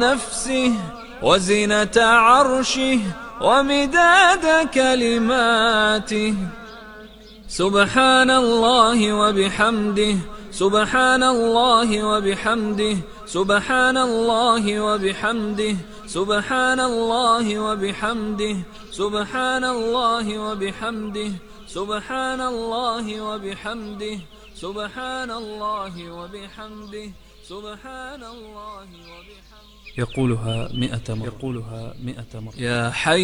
نفسه وزنة عرشه ومداد كلماته. سبحان الله وبحمده، سبحان الله وبحمده، سبحان الله وبحمده، سبحان الله وبحمده، سبحان الله وبحمده، سبحان الله وبحمده، سبحان الله وبحمده، سبحان الله وبحمده. يقولها 100 مرة. يا حي